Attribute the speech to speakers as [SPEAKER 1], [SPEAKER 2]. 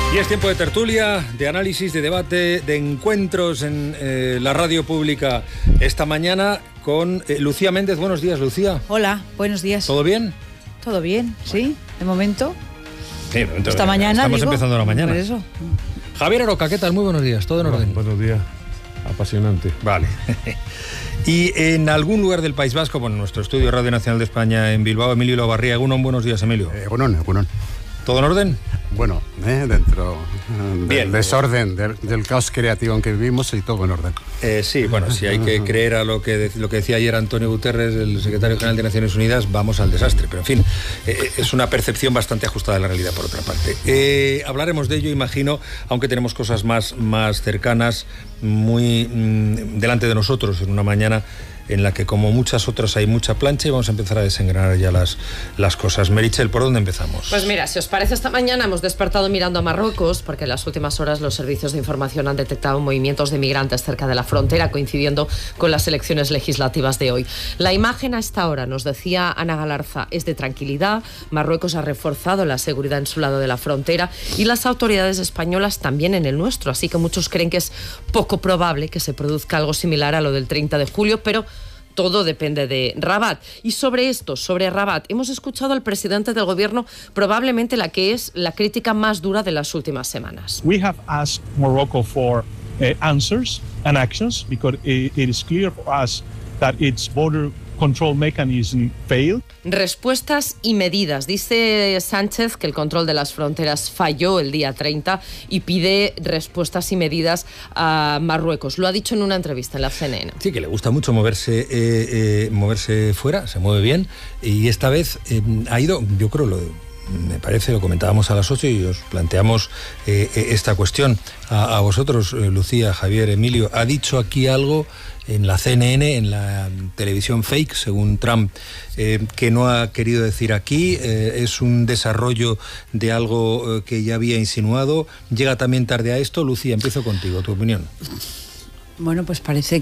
[SPEAKER 1] Y es tiempo de tertulia, de análisis, de debate, de encuentros en la radio pública esta mañana con Lucía Méndez. Buenos días, Lucía.
[SPEAKER 2] Hola, buenos días.
[SPEAKER 1] ¿Todo bien?
[SPEAKER 2] Todo bien, sí, de momento.
[SPEAKER 1] Sí, de momento
[SPEAKER 2] esta mañana
[SPEAKER 1] estamos empezando la mañana.
[SPEAKER 2] Por eso.
[SPEAKER 1] Javier Aroca, ¿qué tal? Muy buenos días, ¿todo en orden?
[SPEAKER 3] Buenos días, apasionante.
[SPEAKER 1] Vale. Y en algún lugar del País Vasco, bueno, en nuestro estudio Radio Nacional de España en Bilbao, Emilio Lavarría. Buenos días, Emilio.
[SPEAKER 4] Egunon.
[SPEAKER 1] ¿Todo en orden?
[SPEAKER 4] Bueno, dentro
[SPEAKER 1] Bien.
[SPEAKER 4] del desorden, del caos creativo en que vivimos, y todo en orden.
[SPEAKER 1] Sí, bueno, si hay que creer a lo que decía ayer Antonio Guterres, el secretario general de Naciones Unidas, vamos al desastre. Pero en fin, es una percepción bastante ajustada a la realidad, por otra parte. Hablaremos de ello, imagino, aunque tenemos cosas más cercanas, muy delante de nosotros, en una mañana en la que, como muchas otras, hay mucha plancha, y vamos a empezar a desengranar ya las cosas. Meritxell, ¿por dónde empezamos?
[SPEAKER 5] Pues mira, si os parece, esta mañana hemos despertado mirando a Marruecos, porque en las últimas horas los servicios de información han detectado movimientos de migrantes cerca de la frontera, coincidiendo con las elecciones legislativas de hoy. La imagen a esta hora, nos decía Ana Galarza, es de tranquilidad. Marruecos ha reforzado la seguridad en su lado de la frontera y las autoridades españolas también en el nuestro, así que muchos creen que es poco probable que se produzca algo similar a lo del 30 de julio, pero todo depende de Rabat. Y sobre esto, sobre Rabat, hemos escuchado al presidente del gobierno, probablemente la que es la crítica más dura de las últimas semanas.
[SPEAKER 6] We have asked Morocco for answers and actions because it is clear for us that its border control mechanism failed.
[SPEAKER 5] Respuestas y medidas. Dice Sánchez que el control de las fronteras falló el día 30 y pide respuestas y medidas a Marruecos. Lo ha dicho en una entrevista en la CNN.
[SPEAKER 1] Sí, que le gusta mucho moverse fuera, se mueve bien, y esta vez ha ido, yo creo, me parece, lo comentábamos a las 8 y os planteamos esta cuestión a vosotros, Lucía, Javier, Emilio. Ha dicho aquí algo en la CNN, en la televisión fake, según Trump, que no ha querido decir aquí. Es un desarrollo de algo que ya había insinuado. Llega también tarde a esto. Lucía, empiezo contigo, tu opinión.
[SPEAKER 2] Bueno, pues parece